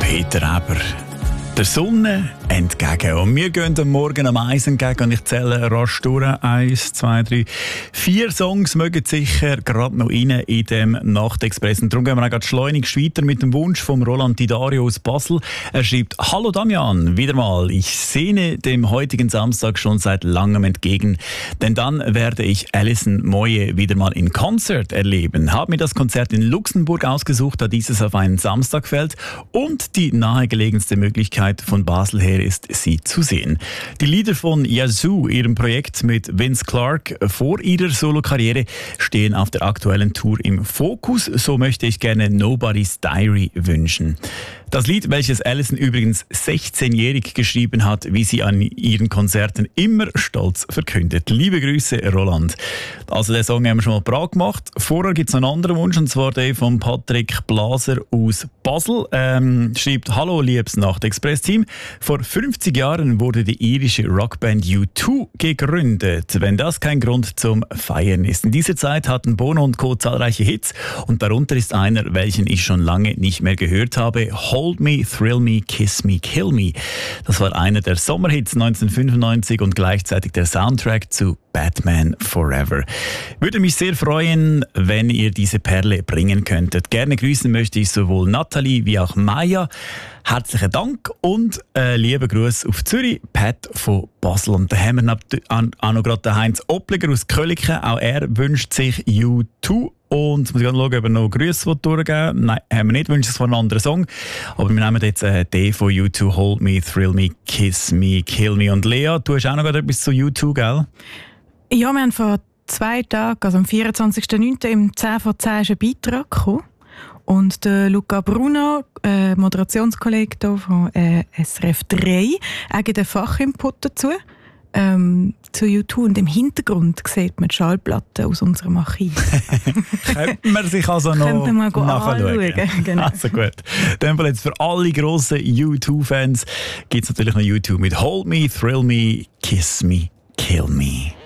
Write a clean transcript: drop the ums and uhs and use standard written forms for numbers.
heute aber der Sonne entgegen. Und wir gehen am Morgen am Eis entgegen und ich zähle rasch durch. 1, 2, 3, 4 Songs mögen sicher gerade noch rein in dem Nachtexpress. Und darum gehen wir auch schleunigst weiter mit dem Wunsch von Roland Didario aus Basel. Er schreibt: Hallo Damian, wieder mal. Ich sehne dem heutigen Samstag schon seit langem entgegen, denn dann werde ich Alison Moye wieder mal in Konzert erleben. Habe mir das Konzert in Luxemburg ausgesucht, da dieses auf einen Samstag fällt und die nahegelegenste Möglichkeit von Basel her ist, sie zu sehen. Die Lieder von Yazoo, ihrem Projekt mit Vince Clarke vor ihrer Solokarriere, stehen auf der aktuellen Tour im Fokus. So möchte ich gerne Nobody's Diary wünschen. Das Lied, welches Alison übrigens 16-jährig geschrieben hat, wie sie an ihren Konzerten immer stolz verkündet. Liebe Grüße, Roland. Also den Song haben wir schon mal parat gemacht. Vorher gibt es noch einen anderen Wunsch, und zwar den von Patrick Blaser aus Basel. Schreibt: Hallo, liebes Nachtexpress-Team. Vor 50 Jahren wurde die irische Rockband U2 gegründet. Wenn das kein Grund zum Feiern ist. In dieser Zeit hatten Bono und Co. zahlreiche Hits, und darunter ist einer, welchen ich schon lange nicht mehr gehört habe: Hold Me, Thrill Me, Kiss Me, Kill Me. Das war einer der Sommerhits 1995 und gleichzeitig der Soundtrack zu Batman Forever. Würde mich sehr freuen, wenn ihr diese Perle bringen könntet. Gerne grüßen möchte ich sowohl Nathalie wie auch Maya. Herzlichen Dank und liebe Grüße auf Zürich, Pat von Basel. Und da haben wir auch noch gerade den Heinz Oppleger aus Köliken. Auch er wünscht sich U2. Und jetzt muss ich schauen, ob er noch Grüße durchgeben will. Nein, haben wir nicht. Wünschen es von einem anderen Song. Aber wir nehmen jetzt den von U2, Hold Me, Thrill Me, Kiss Me, Kill Me. Und Lea, du hast auch noch etwas zu U2, gell? Ja, wir haben vor 2 Tagen, also am 24.09. im 10 vor 10 ist ein Beitrag gekommen. Und der Luca Bruno, Moderationskollege hier von SRF 3, hat einen Fachinput dazu. Zu U2, und im Hintergrund sieht man die Schallplatten aus unserem Archiv. Könnte man sich also noch nachschauen. Genau. Also gut. Dann jetzt für alle grossen U2-Fans gibt es natürlich noch U2 mit Hold Me, Thrill Me, Kiss Me, Kill Me.